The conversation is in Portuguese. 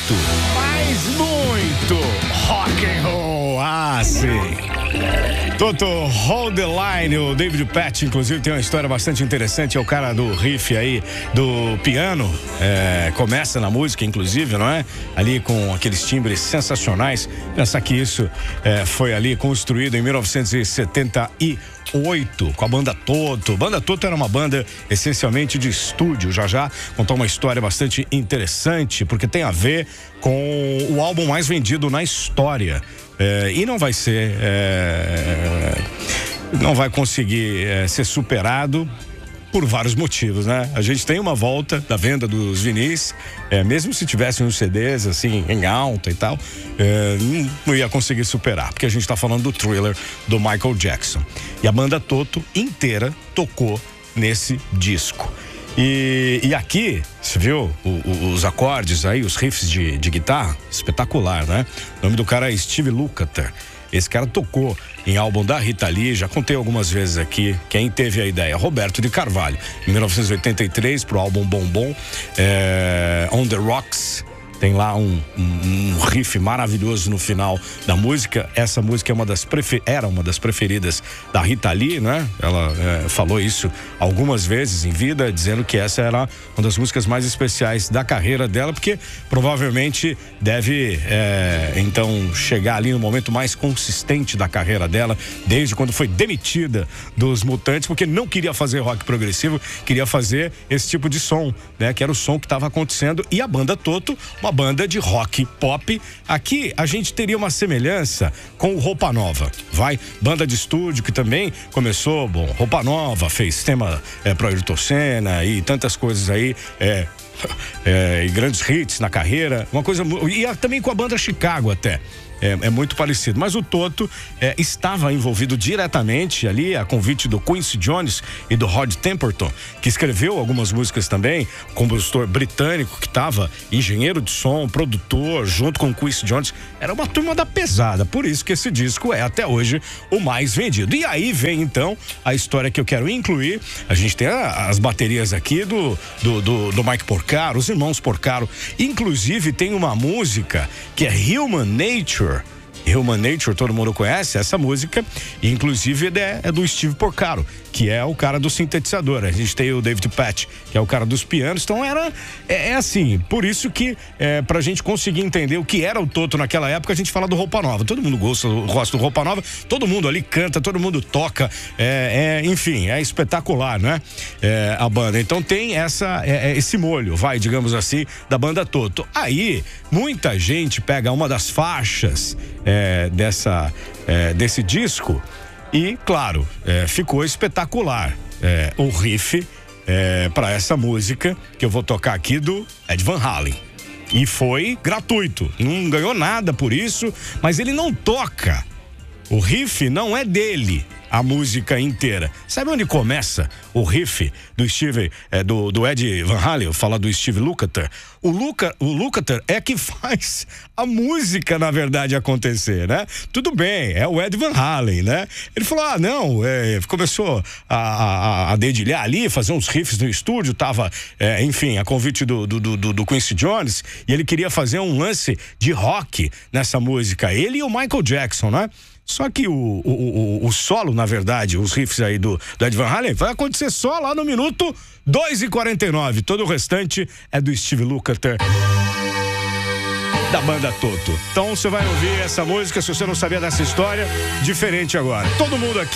muito, mas muito rock and roll. Ah, sim. Toto Hold the Line, o David Paich, inclusive, tem uma história bastante interessante. É o cara do riff aí, do piano. Começa na música, inclusive, não é? Ali com aqueles timbres sensacionais. Pensar que isso foi ali construído em 1978 com a banda Toto. Banda Toto era uma banda essencialmente de estúdio. Já contou uma história bastante interessante, porque tem a ver com o álbum mais vendido na história. E não vai ser, não vai conseguir ser superado por vários motivos, né? A gente tem uma volta da venda dos vinis, mesmo se tivessem uns CDs assim em alta e tal, não ia conseguir superar, porque a gente tá falando do Thriller do Michael Jackson. E a banda Toto inteira tocou nesse disco. E aqui, você viu os acordes aí, os riffs de guitarra? Espetacular, né? O nome do cara é Steve Lukather. Esse cara tocou em álbum da Rita Lee, já contei algumas vezes aqui. Quem teve a ideia? Roberto de Carvalho, em 1983, pro álbum Bombom, On the Rocks. Tem lá um riff maravilhoso no final da música. Essa música era uma das preferidas da Rita Lee, né? Ela falou isso algumas vezes em vida, dizendo que essa era uma das músicas mais especiais da carreira dela, porque provavelmente deve, então, chegar ali no momento mais consistente da carreira dela, desde quando foi demitida dos Mutantes, porque não queria fazer rock progressivo, queria fazer esse tipo de som, né? Que era o som que estava acontecendo. E a banda Toto, uma banda de rock pop. Aqui a gente teria uma semelhança com o Roupa Nova, banda de estúdio que também começou, Roupa Nova fez tema pro Ayrton Senna e tantas coisas aí, e grandes hits na carreira, uma coisa, e também com a banda Chicago até. É muito parecido, mas o Toto estava envolvido diretamente ali, a convite do Quincy Jones e do Rod Temperton, que escreveu algumas músicas também, compositor britânico que estava engenheiro de som, produtor, junto com o Quincy Jones. Era uma turma da pesada, por isso que esse disco é até hoje o mais vendido. E aí vem então a história que eu quero incluir. A gente tem as baterias aqui do Mike Porcaro, os irmãos Porcaro. Inclusive tem uma música que é Human Nature. Human Nature, todo mundo conhece essa música, e inclusive é do Steve Porcaro, que é o cara do sintetizador. A gente tem o David Paich, que é o cara dos pianos. Então assim, por isso que pra gente conseguir entender o que era o Toto naquela época, a gente fala do Roupa Nova. Todo mundo gosta do Roupa Nova, todo mundo ali canta, todo mundo toca, enfim, é espetacular, né? A banda, então tem esse molho, digamos assim, da banda Toto. Aí, muita gente pega uma das faixas desse disco e, claro, ficou espetacular o riff para essa música que eu vou tocar aqui do Ed Van Halen. E foi gratuito, não ganhou nada por isso, mas ele não toca. O riff não é dele, a música inteira. Sabe onde começa o riff do Steve, do Ed Van Halen? Eu falo do Steve Lukather. O Lukather é que faz a música, na verdade, acontecer, né? Tudo bem, é o Ed Van Halen, né? Ele falou, começou a dedilhar ali, fazer uns riffs no estúdio, tava, enfim, a convite do Quincy Jones, e ele queria fazer um lance de rock nessa música. Ele e o Michael Jackson, né? Só que o solo, na verdade, os riffs aí do Ed Van Halen, vai acontecer só lá no minuto 2:49. Todo o restante é do Steve Lukather, da banda Toto. Então você vai ouvir essa música, se você não sabia dessa história, diferente agora. Todo mundo aqui